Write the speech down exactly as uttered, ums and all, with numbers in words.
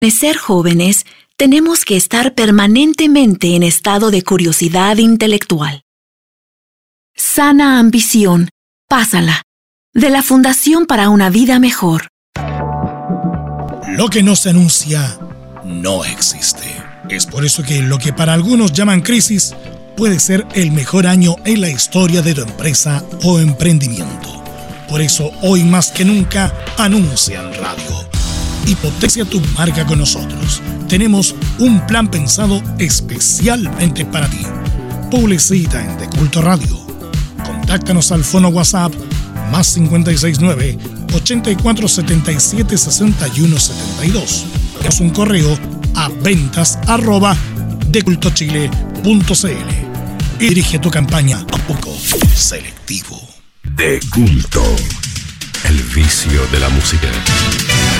Ser jóvenes, tenemos que estar permanentemente en estado de curiosidad intelectual. Sana ambición, pásala, de la Fundación para una Vida Mejor. Lo que no se anuncia, no existe. Es por eso que lo que para algunos llaman crisis, puede ser el mejor año en la historia de tu empresa o emprendimiento. Por eso, hoy más que nunca, anuncia en radio. Y potencia tu marca con nosotros. Tenemos un plan pensado especialmente para ti. Publicita en De Culto Radio. Contáctanos al fono WhatsApp más cinco seis nueve, ochenta y cuatro setenta y siete, sesenta y uno setenta y dos. Es un correo a ventas arroba decultochile punto cl y dirige tu campaña a poco selectivo. De Culto, el vicio de la música.